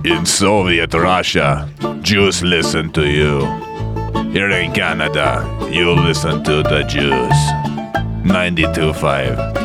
In Soviet Russia, Jews listen to you. Here in Canada, you listen to the Jews. 92.5